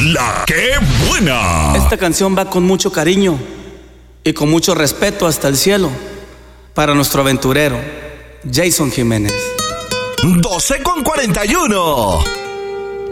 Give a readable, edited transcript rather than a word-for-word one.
La que buena. Esta canción va con mucho cariño y con mucho respeto hasta el cielo para nuestro aventurero, Jason Jiménez. 12:41.